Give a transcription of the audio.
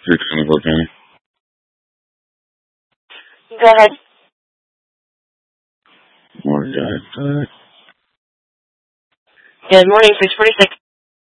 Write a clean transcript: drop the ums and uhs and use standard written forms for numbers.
324 County. Go ahead. Morning, guys. Good morning, 646.